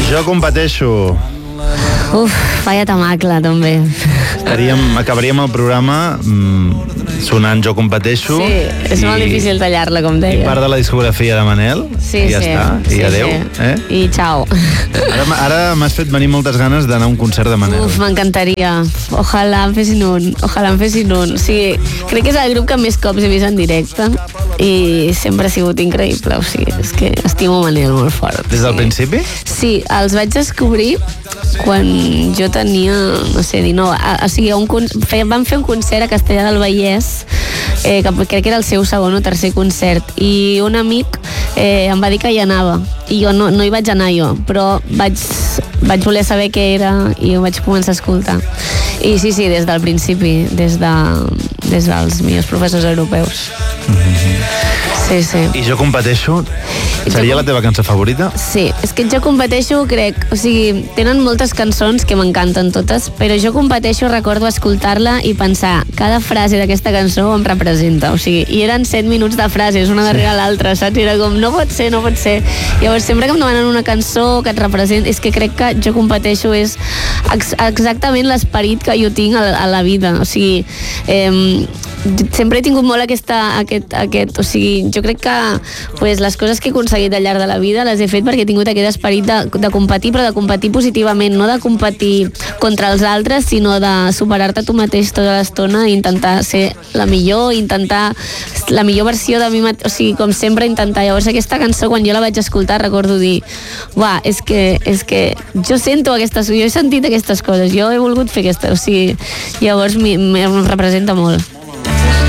Jo competeixo. Uf, vaya tamacla, també. Acabaríem el programa sonant Jo competeixo. Sí, és molt difícil tallar-la, com deia. I part de la discografia de Manel. Sí, i ja està. I adeu. I ciao. Ara m'has fet venir moltes ganes d'anar a un concert de Manel. Uf, m'encantaria. Ojalà en fessin un. O sigui, crec que és el grup que més cops he vist en directe i sempre ha sigut increïble. O sigui, és que estimo Manel molt fort. Des del principi? Sí, els vaig descobrir quan jo tenia, no sé, 19. O sigui, van fer un concert a Castellar del Vallès, que crec que era el seu segon o tercer concert, i un amic em va dir que hi anava, i jo no hi vaig anar jo, però vaig voler saber què era i ho vaig començar a escoltar. I sí, des del principi, des dels millors professors europeus. Sí. I Jo competeixo seria la teva cançó favorita? Sí, és que Jo competeixo, crec, o sigui, tenen moltes cançons que m'encanten totes, però Jo competeixo recordo escoltar-la i pensar, cada frase d'aquesta cançó em representa, o sigui, i eren 7 minuts de frases, una darrere l'altra, saps? I era com, no pot ser. Llavors, sempre que em demanen una cançó que et representa, és que crec que Jo competeixo és exactament l'esperit que jo tinc a la vida, o sigui, sempre he tingut molt aquest, o sigui, jo crec que les coses que he aconseguit al llarg de la vida les he fet perquè he tingut aquest esperit de competir, però de competir positivament, no de competir contra els altres, sinó de superar-te tu mateix tota l'estona i intentar ser la millor, intentar la millor versió de mi mateix, o sigui, com sempre intentar. Llavors aquesta cançó, quan jo la vaig escoltar, recordo dir, uah, és que jo sento jo he sentit aquestes coses, jo he volgut fer aquestes, o sigui, llavors em representa molt.